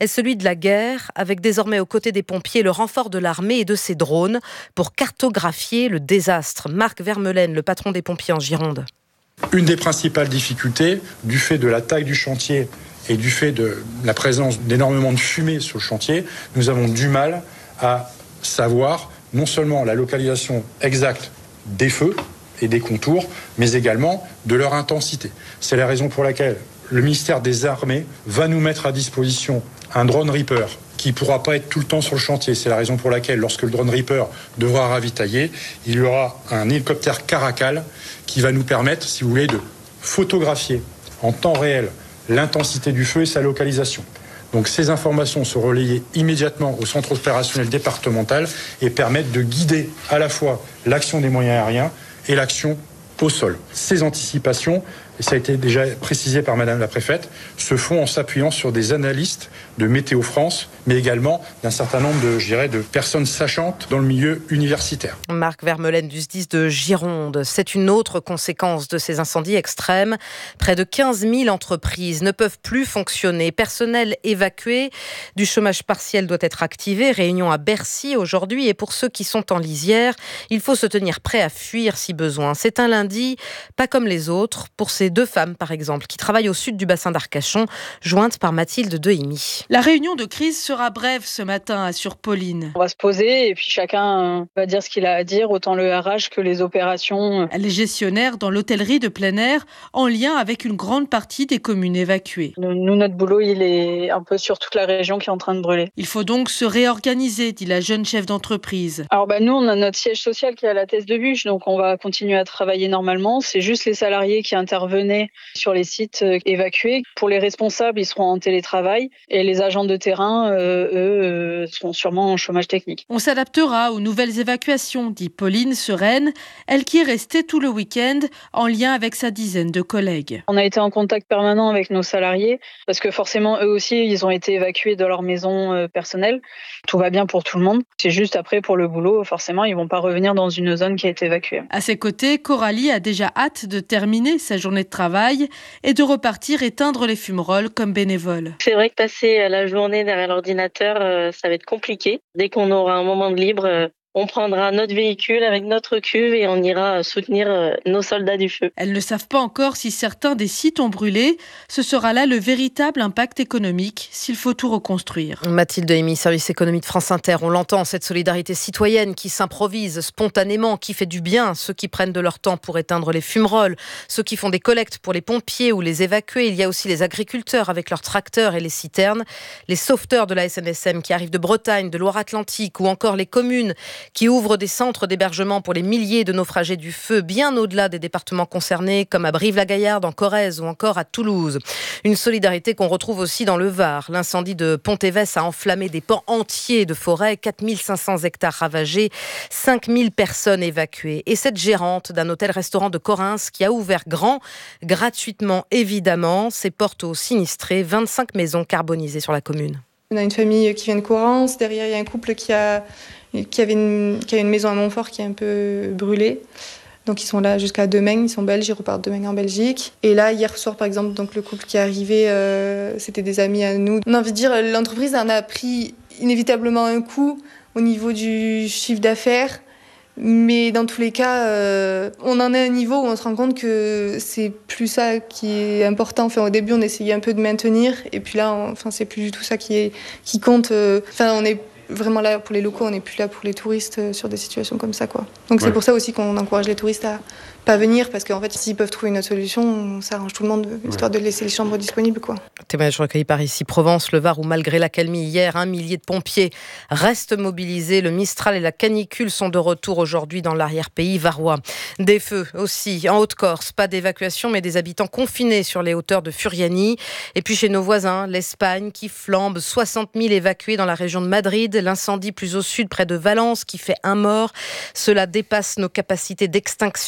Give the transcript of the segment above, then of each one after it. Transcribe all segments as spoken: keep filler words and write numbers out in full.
est celui de la guerre, avec désormais aux côtés des pompiers le renfort de l'armée et de ses drones pour cartographier le désastre. Marc Vermeulen, le patron des pompiers en Gironde. Une des principales difficultés, du fait de la taille du chantier et du fait de la présence d'énormément de fumée sur le chantier, nous avons du mal à savoir non seulement la localisation exacte des feux et des contours, mais également de leur intensité. C'est la raison pour laquelle le ministère des Armées va nous mettre à disposition un drone Reaper qui ne pourra pas être tout le temps sur le chantier. C'est la raison pour laquelle, lorsque le drone Reaper devra ravitailler, il y aura un hélicoptère Caracal qui va nous permettre, si vous voulez, de photographier en temps réel l'intensité du feu et sa localisation. Donc ces informations sont relayées immédiatement au centre opérationnel départemental et permettent de guider à la fois l'action des moyens aériens et l'action au sol. Ces anticipations, et ça a été déjà précisé par Madame la Préfète, se font en s'appuyant sur des analystes de Météo France, mais également d'un certain nombre de, je dirais, de personnes sachantes dans le milieu universitaire. Marc Vermeulen du S D I S de Gironde. C'est une autre conséquence de ces incendies extrêmes. Près de quinze mille entreprises ne peuvent plus fonctionner. Personnel évacué. Du chômage partiel doit être activé. Réunion à Bercy aujourd'hui. Et pour ceux qui sont en lisière, il faut se tenir prêt à fuir si besoin. C'est un lundi, pas comme les autres, pour ces deux femmes, par exemple, qui travaillent au sud du bassin d'Arcachon, jointes par Mathilde Dehimi. La réunion de crise sera brève ce matin, assure Pauline. On va se poser et puis chacun va dire ce qu'il a à dire, autant le R H que les opérations. Elle est gestionnaire dans l'hôtellerie de plein air, en lien avec une grande partie des communes évacuées. Nous, notre boulot, il est un peu sur toute la région qui est en train de brûler. Il faut donc se réorganiser, dit la jeune chef d'entreprise. Alors bah, nous, on a notre siège social qui est à la Thèse de Buch, donc on va continuer à travailler normalement. C'est juste les salariés qui intervenaient sur les sites évacués. Pour les responsables, ils seront en télétravail et les agents de terrain, euh, eux, euh, seront sûrement en chômage technique. On s'adaptera aux nouvelles évacuations, dit Pauline sereine, elle qui est restée tout le week-end en lien avec sa dizaine de collègues. On a été en contact permanent avec nos salariés parce que forcément, eux aussi, ils ont été évacués de leur maison euh, personnelle. Tout va bien pour tout le monde. C'est juste après, pour le boulot, forcément, ils vont pas revenir dans une zone qui a été évacuée. À ses côtés, Coralie a déjà hâte de terminer sa journée de travail et de repartir éteindre les fumerolles comme bénévole. C'est vrai que passer la journée derrière l'ordinateur, euh, ça va être compliqué. Dès qu'on aura un moment de libre, euh, on prendra notre véhicule avec notre cuve et on ira soutenir nos soldats du feu. Elles ne savent pas encore si certains des sites ont brûlé. Ce sera là le véritable impact économique s'il faut tout reconstruire. Mathilde Dehimi, service économie de France Inter. On l'entend, cette solidarité citoyenne qui s'improvise spontanément, qui fait du bien. Ceux qui prennent de leur temps pour éteindre les fumerolles, ceux qui font des collectes pour les pompiers ou les évacués. Il y a aussi les agriculteurs avec leurs tracteurs et les citernes, les sauveteurs de la S N S M qui arrivent de Bretagne, de Loire-Atlantique ou encore les communes qui ouvrent des centres d'hébergement pour les milliers de naufragés du feu, bien au-delà des départements concernés, comme à Brive-la-Gaillarde, en Corrèze ou encore à Toulouse. Une solidarité qu'on retrouve aussi dans le Var. L'incendie de Pont-Évès a enflammé des pans entiers de forêt, quatre mille cinq cents hectares ravagés, cinq mille personnes évacuées. Et cette gérante d'un hôtel-restaurant de Correns qui a ouvert grand, gratuitement évidemment, ses portes aux sinistrés, vingt-cinq maisons carbonisées sur la commune. On a une famille qui vient de Correns, derrière il y a un couple qui a... qui avait une, qui a une maison à Montfort qui est un peu brûlée. Donc ils sont là jusqu'à demain, ils sont belges, ils repartent demain en Belgique. Et là, hier soir par exemple, donc le couple qui est arrivé, euh, c'était des amis à nous. On a envie de dire, l'entreprise en a pris inévitablement un coup au niveau du chiffre d'affaires. Mais dans tous les cas, euh, on en est à un niveau où on se rend compte que c'est plus ça qui est important. Enfin, au début, on essayait un peu de maintenir. Et puis là, on, enfin, c'est plus du tout ça qui, est, qui compte. Euh, enfin, on est vraiment là pour les locaux, on n'est plus là pour les touristes sur des situations comme ça, quoi. Donc ouais. C'est pour ça aussi qu'on encourage les touristes à pas venir, parce qu'en fait, s'ils peuvent trouver une autre solution, ça arrange tout le monde, histoire ouais. de laisser les chambres disponibles, quoi. Témoignage recueilli par ici Provence, le Var, où malgré l'accalmie hier, un millier de pompiers restent mobilisés. Le Mistral et la canicule sont de retour aujourd'hui dans l'arrière-pays varois. Des feux aussi en Haute-Corse, pas d'évacuation, mais des habitants confinés sur les hauteurs de Furiani. Et puis chez nos voisins, l'Espagne qui flambe, soixante mille évacués dans la région de Madrid. L'incendie plus au sud, près de Valence, qui fait un mort. Cela dépasse nos capacités d'extinction. Lorsque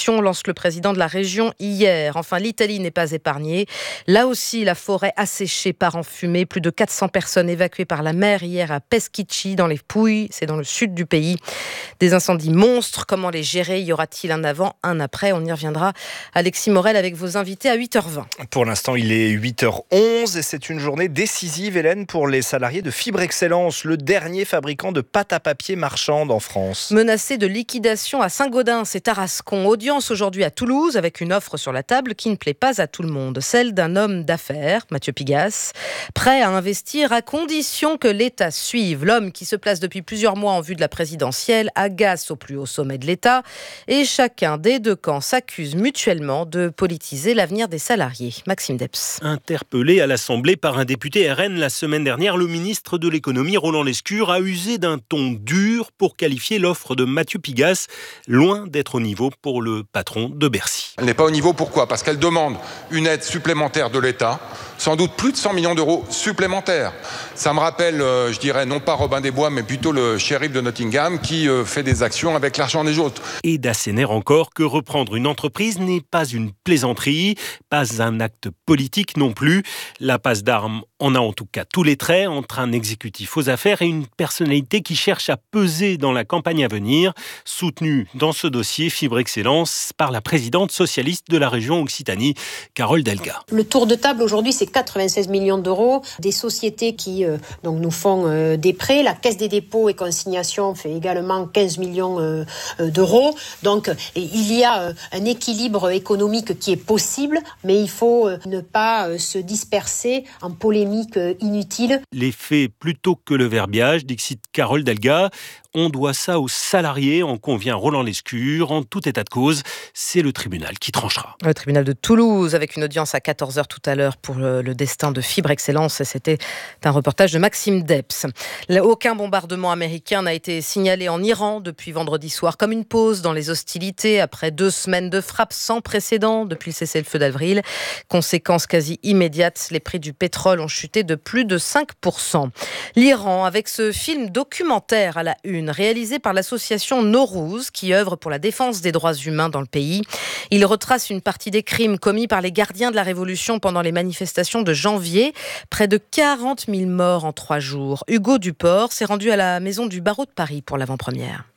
le président de la région hier. Enfin, l'Italie n'est pas épargnée. Là aussi, la forêt asséchée part en fumée. Plus de quatre cents personnes évacuées par la mer hier à Peschici, dans les Pouilles. C'est dans le sud du pays. Des incendies monstres. Comment les gérer? Y aura-t-il un avant, un après? On y reviendra. Alexis Morel avec vos invités à huit heures vingt. Pour l'instant, il est huit heures onze et c'est une journée décisive, Hélène, pour les salariés de Fibre Excellence, le dernier fabricant de pâte à papier marchande en France. Menacé de liquidation à Saint-Gaudens et Tarascon. Audience aujourd'hui à Toulouse avec une offre sur la table qui ne plaît pas à tout le monde. Celle d'un homme d'affaires, Mathieu Pigasse, prêt à investir à condition que l'État suive. L'homme qui se place depuis plusieurs mois en vue de la présidentielle agace au plus haut sommet de l'État et chacun des deux camps s'accuse mutuellement de politiser l'avenir des salariés. Maxime Debs. Interpellé à l'Assemblée par un député R N la semaine dernière, le ministre de l'économie Roland Lescure a usé d'un ton dur pour qualifier l'offre de Mathieu Pigasse, loin d'être au niveau pour le patron de Bercy. Elle n'est pas au niveau, pourquoi ? Parce qu'elle demande une aide supplémentaire de l'État, sans doute plus de cent millions d'euros supplémentaires. Ça me rappelle, euh, je dirais, non pas Robin des Bois, mais plutôt le shérif de Nottingham qui euh, fait des actions avec l'argent des autres. Et d'Asséner encore que reprendre une entreprise n'est pas une plaisanterie, pas un acte politique non plus. La passe d'armes en a en tout cas tous les traits, entre un exécutif aux affaires et une personnalité qui cherche à peser dans la campagne à venir, soutenue dans ce dossier Fibre Excellence par la présidente socialiste de la région Occitanie, Carole Delga. Le tour de table aujourd'hui, c'est quatre-vingt-seize millions d'euros. Des sociétés qui euh, donc nous font euh, des prêts. La Caisse des dépôts et consignations fait également quinze millions euh, euh, d'euros. Donc il y a euh, un équilibre économique qui est possible, mais il faut euh, ne pas euh, se disperser en polémiques euh, inutiles. Les faits plutôt que le verbiage, dixit Carole Delga. On doit ça aux salariés, en convient Roland Lescure. En tout état de cause, c'est le tribunal qui tranchera. Le tribunal de Toulouse, avec une audience à quatorze heures tout à l'heure pour le, le destin de Fibre Excellence. C'était un reportage de Maxime Debs. Aucun bombardement américain n'a été signalé en Iran depuis vendredi soir, comme une pause dans les hostilités après deux semaines de frappes sans précédent depuis le cessez-le-feu d'avril. Conséquence quasi immédiate, les prix du pétrole ont chuté de plus de cinq pour cent. L'Iran, avec ce film documentaire à la une, réalisé par l'association Nowrouz, qui œuvre pour la défense des droits humains dans le pays. Il retrace une partie des crimes commis par les gardiens de la Révolution pendant les manifestations de janvier. Près de quarante mille morts en trois jours. Hugo Duport s'est rendu à la maison du barreau de Paris pour l'avant-première.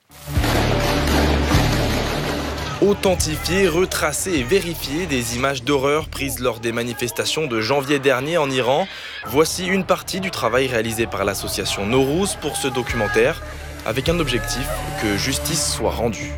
Authentifier, retracer et vérifier des images d'horreur prises lors des manifestations de janvier dernier en Iran. Voici une partie du travail réalisé par l'association Nowrouz pour ce documentaire, avec un objectif, que justice soit rendue.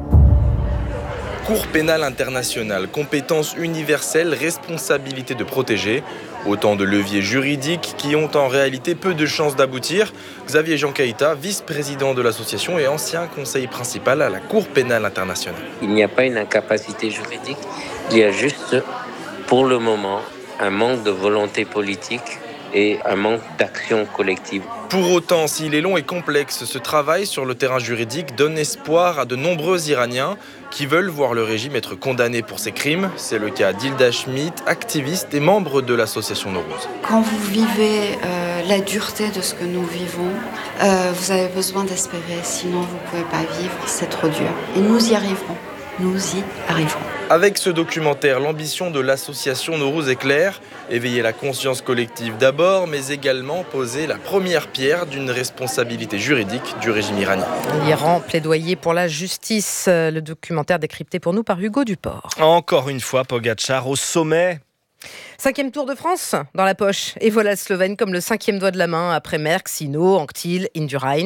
Cour pénale internationale, compétence universelle, responsabilité de protéger. Autant de leviers juridiques qui ont en réalité peu de chances d'aboutir. Xavier Jancaïta, vice-président de l'association et ancien conseiller principal à la Cour pénale internationale. Il n'y a pas une incapacité juridique, il y a juste, pour le moment, un manque de volonté politique et un manque d'action collective. Pour autant, s'il est long et complexe, ce travail sur le terrain juridique donne espoir à de nombreux Iraniens qui veulent voir le régime être condamné pour ses crimes. C'est le cas d'Hilda Schmidt, activiste et membre de l'association Nowrouz. Quand vous vivez euh, la dureté de ce que nous vivons, euh, vous avez besoin d'espérer, sinon vous ne pouvez pas vivre, c'est trop dur. Et nous y arriverons, nous y arriverons. Avec ce documentaire, l'ambition de l'association Nowrouz est claire, éveiller la conscience collective d'abord, mais également poser la première pierre d'une responsabilité juridique du régime iranien. L'Iran, plaidoyer pour la justice, le documentaire décrypté pour nous par Hugo Duport. Encore une fois, Pogačar au sommet. Cinquième Tour de France dans la poche. Et voilà le Slovène comme le cinquième doigt de la main après Merckx, Hinault, Anctil, Indurain.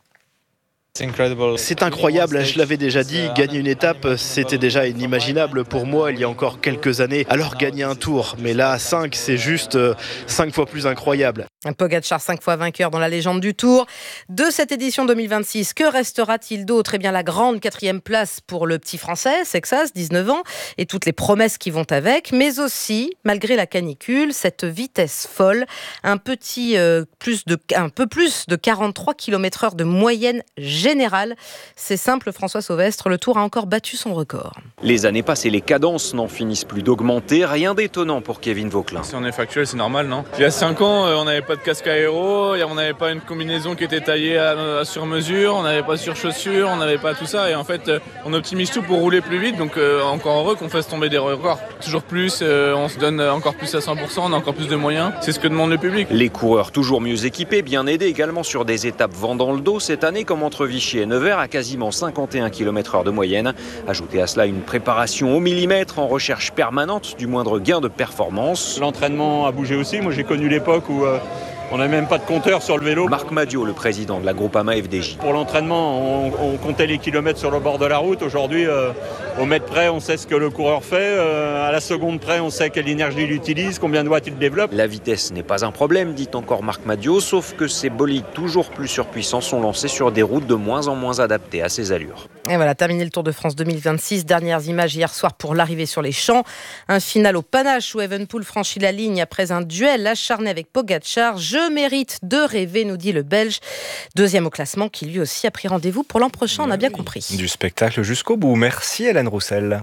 C'est incroyable, je l'avais déjà dit, gagner une étape, c'était déjà inimaginable pour moi il y a encore quelques années. Alors gagner un tour, mais là, cinq, c'est juste cinq fois plus incroyable. Un Pogačar, cinq fois vainqueur dans la légende du Tour. De cette édition deux mille vingt-six, que restera-t-il d'autre ? Eh bien, la grande quatrième place pour le petit Français, Sexas, dix-neuf ans, et toutes les promesses qui vont avec, mais aussi, malgré la canicule, cette vitesse folle, un petit, euh, plus de, un peu plus de quarante-trois kilomètres heure de moyenne générale. générale. C'est simple, François Sauvestre, le Tour a encore battu son record. Les années passées, les cadences n'en finissent plus d'augmenter. Rien d'étonnant pour Kevin Vauquelin. Si on est factuel, c'est normal, non ? Il y a cinq ans, on n'avait pas de casque aéro, on n'avait pas une combinaison qui était taillée à, à sur mesure, on n'avait pas de surchaussures, on n'avait pas tout ça. Et en fait, on optimise tout pour rouler plus vite. Donc euh, encore heureux qu'on fasse tomber des records. Toujours plus, euh, on se donne encore plus à cent pour cent, on a encore plus de moyens. C'est ce que demande le public. Les coureurs toujours mieux équipés, bien aidés également sur des étapes vent dans le dos cette année, comme entre Vichy et Nevers, à quasiment cinquante et un kilomètres heure de moyenne. Ajoutez à cela une préparation au millimètre en recherche permanente du moindre gain de performance. L'entraînement a bougé aussi. Moi, j'ai connu l'époque où euh, on n'avait même pas de compteur sur le vélo. Marc Madiot, le président de la Groupama F D J. Pour l'entraînement, on, on comptait les kilomètres sur le bord de la route. Aujourd'hui, euh, au mètre près, on sait ce que le coureur fait. Euh, à la seconde près, on sait quelle énergie il utilise, combien de watts il développe. La vitesse n'est pas un problème, dit encore Marc Madiot, sauf que ces bolides toujours plus surpuissants sont lancés sur des routes de moins en moins adaptées à ses allures. Et voilà, terminé le Tour de France deux mille vingt-six. Dernières images hier soir pour l'arrivée sur les champs. Un final au panache où Evenepoel franchit la ligne après un duel acharné avec Pogacar. Je mérite de rêver, nous dit le Belge. Deuxième au classement qui lui aussi a pris rendez-vous pour l'an prochain, on a bien compris. Du spectacle jusqu'au bout. Merci Hélène Roussel.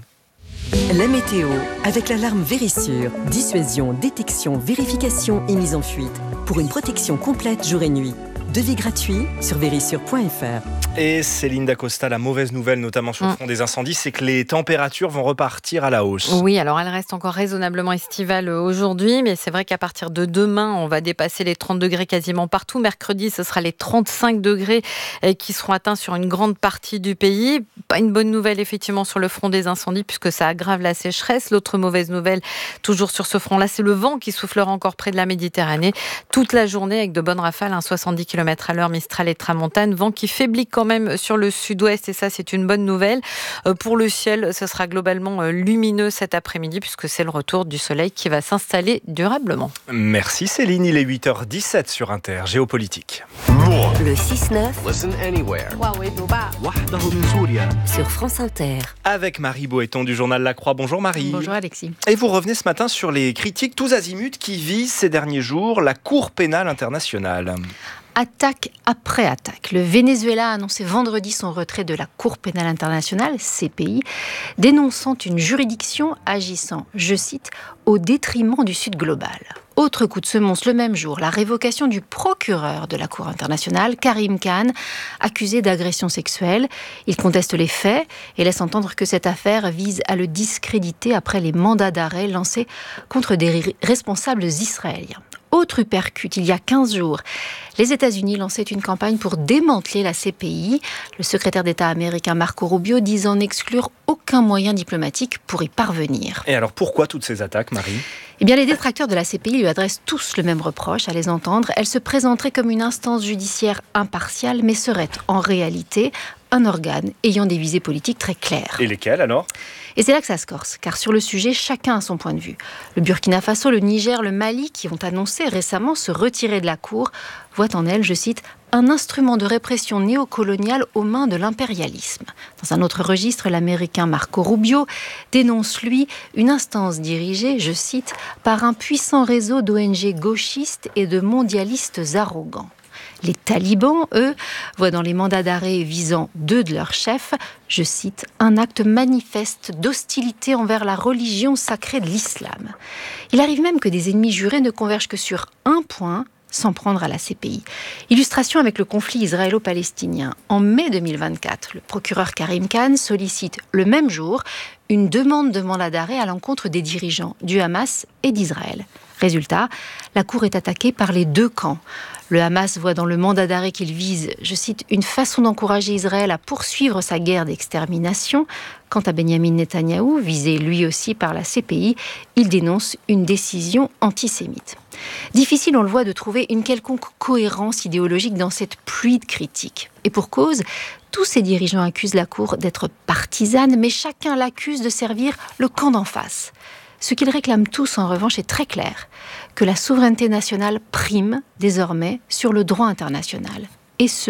La météo avec l'alarme Vérissure. Dissuasion, détection, vérification et mise en fuite. Pour une protection complète jour et nuit. Devis gratuit sur vérissure point f r. Et Céline Dacosta, la mauvaise nouvelle, notamment sur le front des incendies, c'est que les températures vont repartir à la hausse. Oui, alors elle reste encore raisonnablement estivale aujourd'hui, mais c'est vrai qu'à partir de demain, on va dépasser les trente degrés quasiment partout. Mercredi, ce sera les trente-cinq degrés qui seront atteints sur une grande partie du pays. Pas une bonne nouvelle, effectivement, sur le front des incendies, puisque ça aggrave la sécheresse. L'autre mauvaise nouvelle, toujours sur ce front-là, c'est le vent qui soufflera encore près de la Méditerranée toute la journée avec de bonnes rafales, hein, soixante-dix kilomètres à l'heure, Mistral et Tramontane. Vent qui faiblit quand même sur le sud-ouest et ça, c'est une bonne nouvelle. Euh, pour le ciel, ce sera globalement euh, lumineux cet après-midi puisque c'est le retour du soleil qui va s'installer durablement. Merci Céline, il est huit heures dix-sept sur Inter, géopolitique. Le six neuf. Listen anywhere. Sur France Inter. Avec Marie Boéton du journal La Croix. Bonjour Marie. Bonjour Alexis. Et vous revenez ce matin sur les critiques tous azimuts qui visent ces derniers jours la Cour pénale internationale. Attaque après attaque. Le Venezuela a annoncé vendredi son retrait de la Cour pénale internationale, C P I, dénonçant une juridiction agissant, je cite, au détriment du Sud global. Autre coup de semonce le même jour, la révocation du procureur de la Cour internationale, Karim Khan, accusé d'agression sexuelle. Il conteste les faits et laisse entendre que cette affaire vise à le discréditer après les mandats d'arrêt lancés contre des responsables israéliens. Autre uppercut, il y a quinze jours, les États-Unis lançaient une campagne pour démanteler la C P I. Le secrétaire d'État américain Marco Rubio disant n'exclure aucun moyen diplomatique pour y parvenir. Et alors pourquoi toutes ces attaques, Marie ? Eh bien, les détracteurs de la C P I lui adressent tous le même reproche, à les entendre. Elle se présenterait comme une instance judiciaire impartiale, mais serait en réalité un organe ayant des visées politiques très claires. Et lesquelles alors ? Et c'est là que ça se corse, car sur le sujet, chacun a son point de vue. Le Burkina Faso, le Niger, le Mali, qui ont annoncé récemment se retirer de la Cour, voient en elle, je cite, un instrument de répression néocoloniale aux mains de l'impérialisme. Dans un autre registre, l'Américain Marco Rubio dénonce, lui, une instance dirigée, je cite, par un puissant réseau d'O N G gauchistes et de mondialistes arrogants. Les talibans, eux, voient dans les mandats d'arrêt visant deux de leurs chefs, je cite, un acte manifeste d'hostilité envers la religion sacrée de l'islam. Il arrive même que des ennemis jurés ne convergent que sur un point, s'en prendre à la C P I. Illustration avec le conflit israélo-palestinien. En mai deux mille vingt-quatre, le procureur Karim Khan sollicite le même jour une demande de mandat d'arrêt à l'encontre des dirigeants du Hamas et d'Israël. Résultat, la Cour est attaquée par les deux camps. Le Hamas voit dans le mandat d'arrêt qu'il vise, je cite, une façon d'encourager Israël à poursuivre sa guerre d'extermination. Quant à Benyamin Netanyahou, visé lui aussi par la C P I, il dénonce une décision antisémite. Difficile, on le voit, de trouver une quelconque cohérence idéologique dans cette pluie de critiques. Et pour cause, tous ces dirigeants accusent la Cour d'être partisane, mais chacun l'accuse de servir le camp d'en face. Ce qu'ils réclament tous, en revanche, est très clair, que la souveraineté nationale prime désormais sur le droit international. Et ce,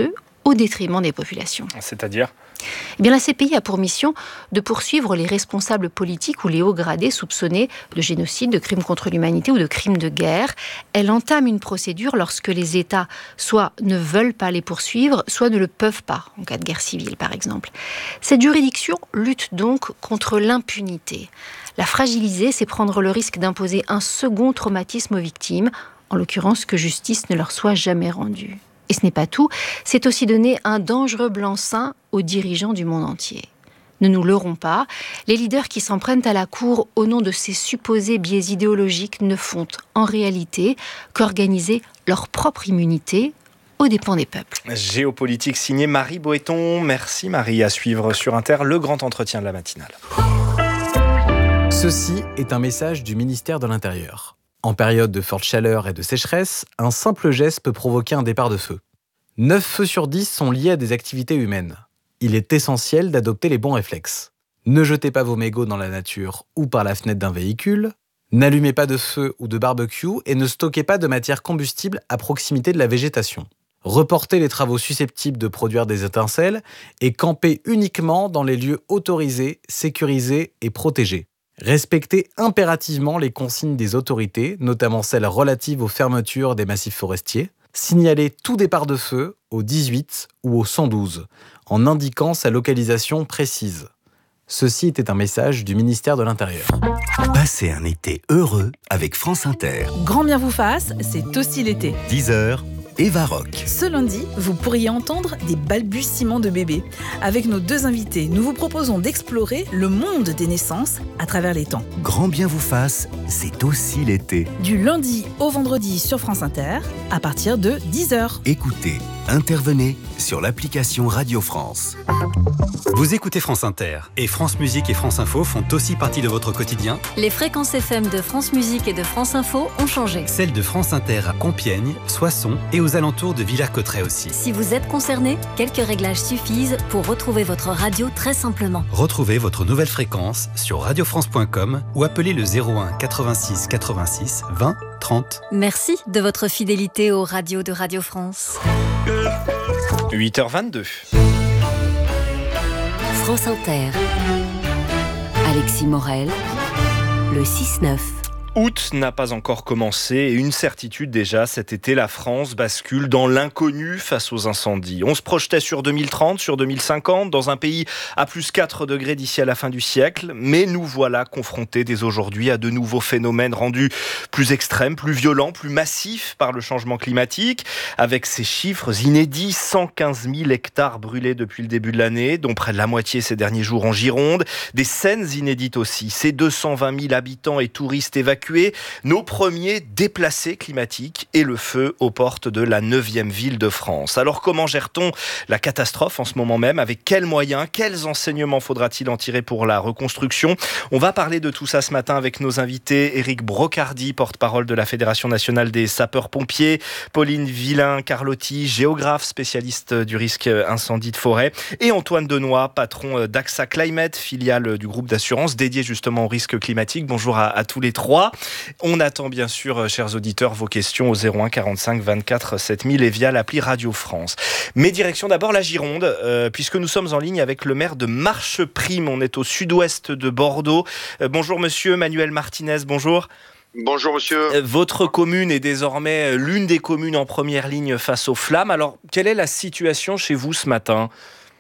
au détriment des populations. C'est-à-dire ? Eh bien, la C P I a pour mission de poursuivre les responsables politiques ou les hauts gradés soupçonnés de génocide, de crimes contre l'humanité ou de crimes de guerre. Elle entame une procédure lorsque les États soit ne veulent pas les poursuivre, soit ne le peuvent pas, en cas de guerre civile par exemple. Cette juridiction lutte donc contre l'impunité. La fragiliser, c'est prendre le risque d'imposer un second traumatisme aux victimes, en l'occurrence que justice ne leur soit jamais rendue. Et ce n'est pas tout, c'est aussi donner un dangereux blanc-seing aux dirigeants du monde entier. Ne nous leurrons pas, les leaders qui s'en prennent à la cour au nom de ces supposés biais idéologiques ne font en réalité qu'organiser leur propre immunité aux dépens des peuples. Géopolitique signé Marie Boëton. Merci Marie. À suivre sur Inter, le grand entretien de la matinale. Ceci est un message du ministère de l'Intérieur. En période de forte chaleur et de sécheresse, un simple geste peut provoquer un départ de feu. neuf feux sur dix sont liés à des activités humaines. Il est essentiel d'adopter les bons réflexes. Ne jetez pas vos mégots dans la nature ou par la fenêtre d'un véhicule. N'allumez pas de feu ou de barbecue et ne stockez pas de matière combustible à proximité de la végétation. Reportez les travaux susceptibles de produire des étincelles et campez uniquement dans les lieux autorisés, sécurisés et protégés. Respectez impérativement les consignes des autorités, notamment celles relatives aux fermetures des massifs forestiers. Signalez tout départ de feu au dix-huit ou au cent douze, en indiquant sa localisation précise. Ceci était un message du ministère de l'Intérieur. Passez un été heureux avec France Inter. Grand bien vous fasse, c'est aussi l'été. dix heures, Eva Rock. Ce lundi, vous pourriez entendre des balbutiements de bébés. Avec nos deux invités, nous vous proposons d'explorer le monde des naissances à travers les temps. Grand bien vous fasse, c'est aussi l'été. Du lundi au vendredi sur France Inter, à partir de dix heures. Écoutez, intervenez sur l'application Radio France. Vous écoutez France Inter et France Musique et France Info font aussi partie de votre quotidien. Les fréquences F M de France Musique et de France Info ont changé. Celles de France Inter à Compiègne, Soissons et aux alentours de Villers-Cotterêts aussi. Si vous êtes concerné, quelques réglages suffisent pour retrouver votre radio très simplement. Retrouvez votre nouvelle fréquence sur radio france point com ou appelez le zéro un quatre-vingt-six quatre-vingt-six vingt trente. Merci de votre fidélité aux radios de Radio France. huit heures vingt-deux. France Inter. Alexis Morel, le six neuf. Août n'a pas encore commencé et une certitude déjà, cet été, la France bascule dans l'inconnu face aux incendies. On se projetait sur deux mille trente, sur deux mille cinquante, dans un pays à plus quatre degrés d'ici à la fin du siècle, mais nous voilà confrontés dès aujourd'hui à de nouveaux phénomènes rendus plus extrêmes, plus violents, plus massifs par le changement climatique. Avec ces chiffres inédits, cent quinze mille hectares brûlés depuis le début de l'année, dont près de la moitié ces derniers jours en Gironde. Des scènes inédites aussi, ces deux cent vingt mille habitants et touristes évacués, nos premiers déplacés climatiques et le feu aux portes de la neuvième ville de France. Alors comment gère-t-on la catastrophe en ce moment même? Avec quels moyens? Quels enseignements faudra-t-il en tirer pour la reconstruction? On va parler de tout ça ce matin avec nos invités. Éric Brocardi, porte-parole de la Fédération nationale des sapeurs-pompiers. Pauline Villain-Carlotti, géographe, spécialiste du risque incendie de forêt. Et Antoine Denoy, patron d'A X A Climate, filiale du groupe d'assurance dédié justement au risque climatique. Bonjour à, à tous les trois. On attend bien sûr, chers auditeurs, vos questions au zéro un quarante-cinq vingt-quatre sept mille et via l'appli Radio France. Mais direction d'abord la Gironde, euh, puisque nous sommes en ligne avec le maire de Marcheprime. On est au sud-ouest de Bordeaux. Euh, bonjour monsieur Manuel Martinez, bonjour. Bonjour monsieur. Euh, votre commune est désormais l'une des communes en première ligne face aux flammes. Alors, quelle est la situation chez vous ce matin ?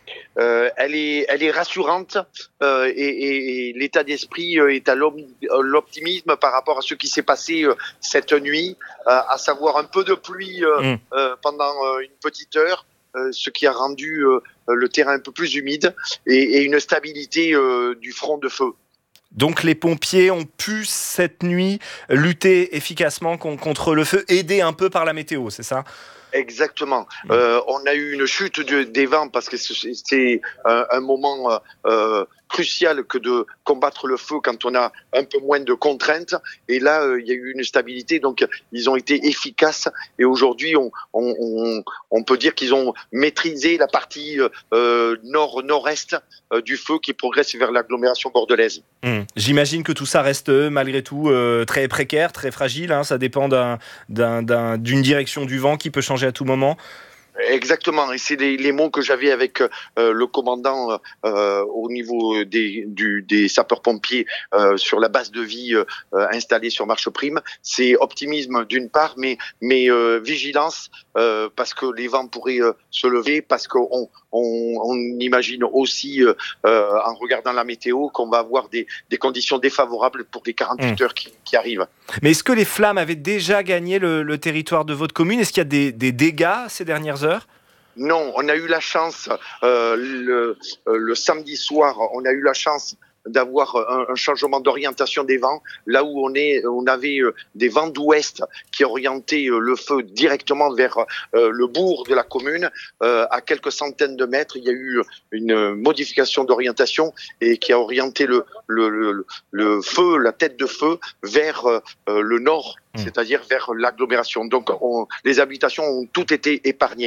Euh, elle est, elle est rassurante euh, et, et, et l'état d'esprit euh, est à l'optimisme par rapport à ce qui s'est passé euh, cette nuit, euh, à savoir un peu de pluie euh, mmh. euh, pendant euh, une petite heure, euh, ce qui a rendu euh, le terrain un peu plus humide et, et une stabilité euh, du front de feu. Donc les pompiers ont pu cette nuit lutter efficacement contre le feu, aidés un peu par la météo, c'est ça ? Exactement. Euh, on a eu une chute de, des vents parce que c'est un, un moment euh, crucial que de combattre le feu quand on a un peu moins de contraintes. Et là, euh, il y a eu une stabilité, donc ils ont été efficaces. Et aujourd'hui, on, on, on, on peut dire qu'ils ont maîtrisé la partie euh, nord-nord-est euh, du feu qui progresse vers l'agglomération bordelaise. Mmh. J'imagine que tout ça reste malgré tout euh, très précaire, très fragile. Hein. Ça dépend d'un, d'un, d'un, d'une direction du vent qui peut changer à tout moment. Exactement, et c'est les, les mots que j'avais avec euh, le commandant euh, au niveau des, du, des sapeurs-pompiers euh, sur la base de vie euh, installée sur Marche Prime. C'est optimisme d'une part, mais, mais euh, vigilance euh, parce que les vents pourraient euh, se lever, parce qu'on on, on imagine aussi, euh, en regardant la météo, qu'on va avoir des, des conditions défavorables pour les quarante-huit mmh. heures qui, qui arrivent. Mais est-ce que les flammes avaient déjà gagné le, le territoire de votre commune ? Est-ce qu'il y a des, des dégâts ces dernières heures ? Non, on a eu la chance, euh, le, le samedi soir, on a eu la chance d'avoir un, un changement d'orientation des vents. Là où on est, on avait des vents d'ouest qui orientaient le feu directement vers euh, le bourg de la commune. Euh, à quelques centaines de mètres, il y a eu une modification d'orientation et qui a orienté le, le, le, le feu, la tête de feu, vers euh, le nord, mmh. c'est-à-dire vers l'agglomération. Donc, on, les habitations ont toutes été épargnées.